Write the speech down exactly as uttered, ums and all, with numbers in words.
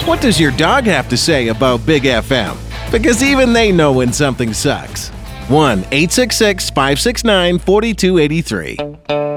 What does your dog have to say about Big F M? Because even they know when something sucks. one eight six six, five six nine, four two eight three.